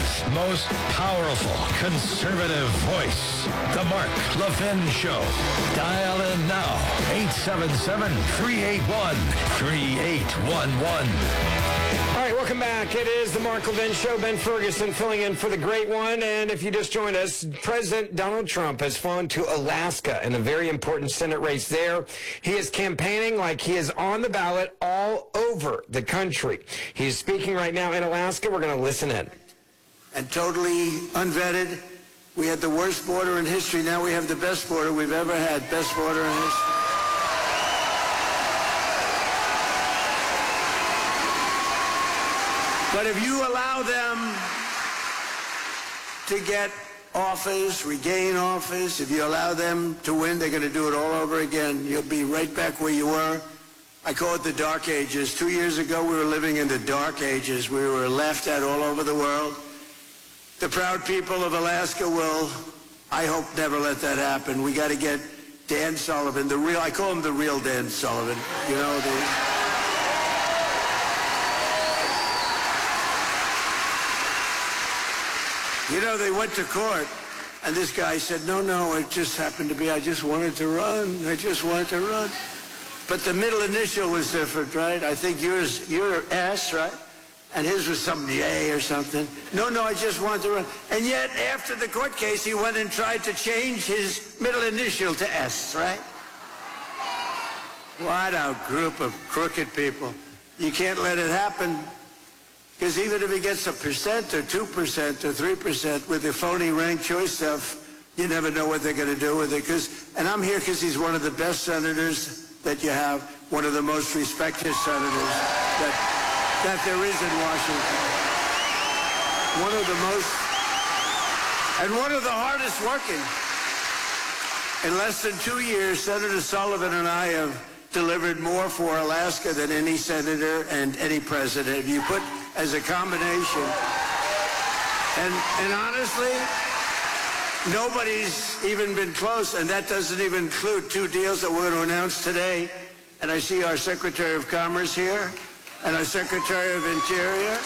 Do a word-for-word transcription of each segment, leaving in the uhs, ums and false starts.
America's most powerful conservative voice, The Mark Levin Show. Dial in now, eight seven seven, three eight one, three eight one one. All right, welcome back. It is the Mark Levin Show. Ben Ferguson filling in for the great one. And if you just joined us, President Donald Trump has flown to Alaska in a very important Senate race there. He is campaigning like he is on the ballot all over the country. He's speaking right now in Alaska. We're going to listen in. And totally unvetted. We had the worst border in history. Now we have the best border we've ever had. Best border in history. But if you allow them to get office, regain office, if you allow them to win, they're going to do it all over again. You'll be right back where you were. I call it the dark ages. Two years ago, we were living in the dark ages. We were laughed at all over the world. The proud people of Alaska will, I hope, never let that happen. We got to get Dan Sullivan, the real, I call him the real Dan Sullivan, you know, the... You know, they went to court, and this guy said, no, no, it just happened to be, I just wanted to run. I just wanted to run. But the middle initial was different, right? I think yours, your S, right? And his was some J or something. No, no, I just wanted to run. And yet, after the court case, he went and tried to change his middle initial to S, right? What a group of crooked people. You can't let it happen. Because even if he gets a percent or two percent or three percent with the phony ranked choice stuff, you never know what they're going to do with it. Cause, and I'm here because he's one of the best senators that you have, one of the most respected senators that, that there is in Washington. One of the most, and one of the hardest working. In less than two years, Senator Sullivan and I have delivered more for Alaska than any senator and any president. If you put as a combination. And, and honestly, nobody's even been close, and that doesn't even include two deals that we're going to announce today. And I see our Secretary of Commerce here and our Secretary of Interior.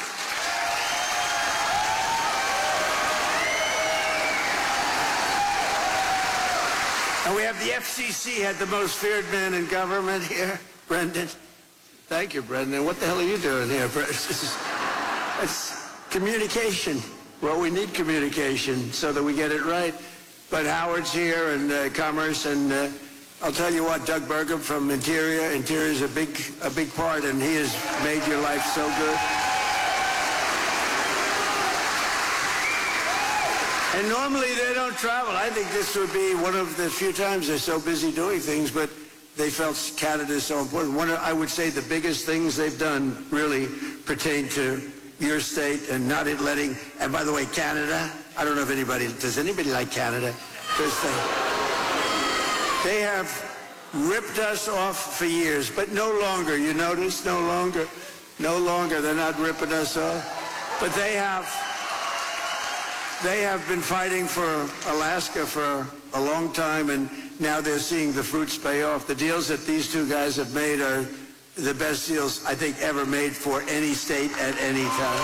And we have the F C C, had the most feared man in government here, Brendan. Thank you, Brendan. What the hell are you doing here, Brendan? It's communication. Well, we need communication so that we get it right. But Howard's here and uh, Commerce, and uh, I'll tell you what, Doug Burgum from Interior. Interior is a big, a big part, and he has made your life so good. And normally they don't travel. I think this would be one of the few times they're so busy doing things, but they felt Canada is so important. One of, I would say the biggest things they've done really pertain to your state and not in letting, and by the way, Canada, I don't know if anybody, does anybody like Canada? Because they, they have ripped us off for years, but no longer, you notice, no longer, no longer, they're not ripping us off. But they have, they have been fighting for Alaska for a long time, and now they're seeing the fruits pay off. The deals that these two guys have made are the best deals I think ever made for any state at any time.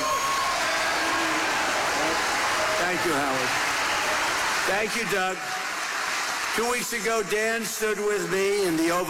Thank you, Howard. Thank you, Doug. Two weeks ago, Dan stood with me in the Oval